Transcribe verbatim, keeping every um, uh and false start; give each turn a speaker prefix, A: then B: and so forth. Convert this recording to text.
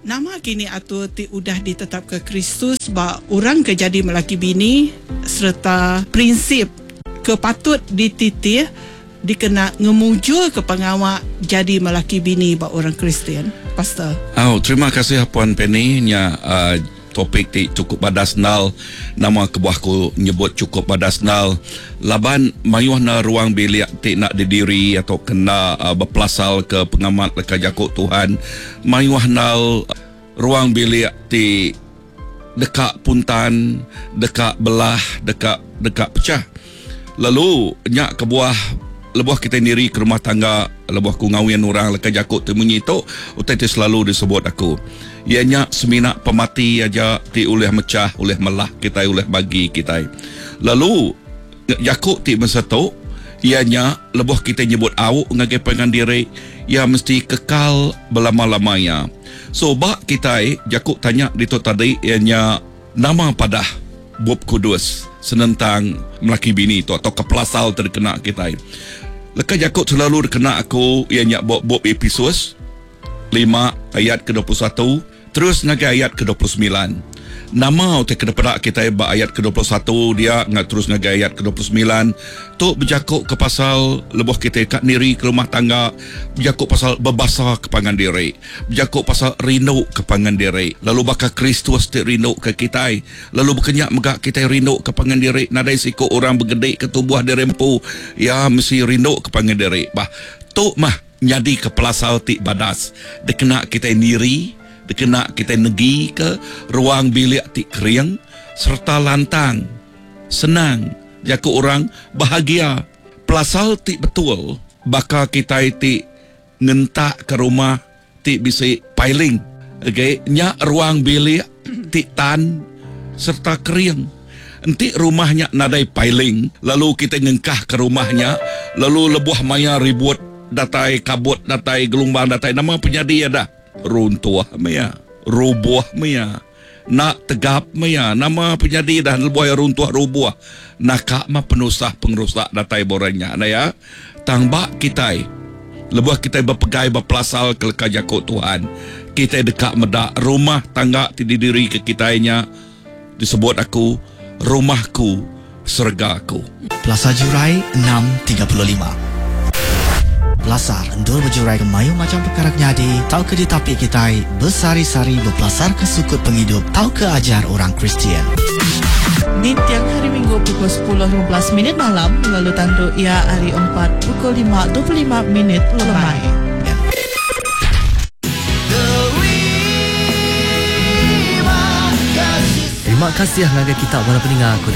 A: Nama kini atur ti udah ditetap ke Kristus bah orang ke jadi melaki bini serta prinsip kepatut dititih dikena ngemujul ke pengawak jadi melaki bini bah orang Kristian. Pastor.
B: Oh, terima kasih Puan Penny nya uh, topik ti cukup badasnal, nama kebuahku nyebut cukup badasnal. Laban mayuh na ruang bilik ti nak didiri atau kena uh, berpelasal ke pengamat leka jakuk Tuhan. Mayuh nal ruang bilik ti dekat puntan, dekat belah, dekat dekat pecah. Lalu nyak kebuah lebuh kita sendiri ke rumah tangga, lebuh ku ngawin orang leka jakuk temunyi tu, utai tu selalu disebut aku. Ianya seminak pemati aja ti oleh mecah, oleh melah kita, oleh bagi kita. Lalu jakuk ti masa tu, ianya lebuh kita nyebut awuk ngagai pengan diri, ia mesti kekal belama-lamanya. So bak kita jakuk tanya di tu tadi, ianya nama padah Bob Kudus senentang melaki bini tu atau kepelasal terkena kita. Leka jakut selalu terkena aku ianya Bob Bob Episus lima ayat ke dua puluh satu terus ngagai ayat ke dua puluh sembilan. Nama utai kena perak kita ba ayat ke dua puluh satu dia ngat terus ngagai ayat ke dua puluh sembilan tu berjakuk ke pasal lebuh kita kat niri ke rumah tangga, berjakuk pasal berbasa ke pangan diri, berjakuk pasal rindu ke pangan diri, lalu bakal Kristus ti rindu ke kita, lalu berkenyak megak kita rindu ke pangan diri, nadai siku orang bergedek ke tubuh dirempu ya mesti rindu ke pangan diri. Bah tu mah nyadi ke pelasal ti badas dikena kita niri, dikena kita negi ke ruang bilik ti kering serta lantang senang jaku orang bahagia pelasal ti betul bakal kita ti ngentak ke rumah ti bisa piling okay? Nya ruang bilik ti tan serta kering enti rumahnya nadai piling lalu kita ngengkah ke rumahnya lalu lebuh maya ribut datai kabut datai gelombang datai nama penyadi ada runtuh maya, rubuh maya, nak tegap maya, nama penyadi dah lebuh runtuh rubuh, nakak ma penusah pengerusak datai boranya, na ya, tangbak kita, lebuh kita berpegai berpelasal ke leka jakuk Tuhan, kita dekat medak rumah tangga didiri ke kitanya, disebut aku rumahku sergaku.
C: Plaza Jurai enam tiga puluh lima. Pelasar endur berjurai ke mayu macam perkara nyadi, tahu ke ditapi kita bersari-sari berpelasar ke sukut penghidup, tahu ke ajar orang Kristian.
D: Di tiang hari Minggu pukul sepuluh lima belas minit malam, lalu tandu ia hari empat pukul lima dua puluh lima minit lemai.
E: Terima kasih ngagai kita para pendengar.